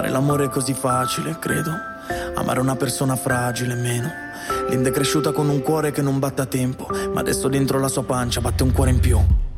Fare l'amore è così facile, credo. Amare una persona fragile, meno. Linda è cresciuta con un cuore che non batte a tempo, ma adesso dentro la sua pancia batte un cuore in più.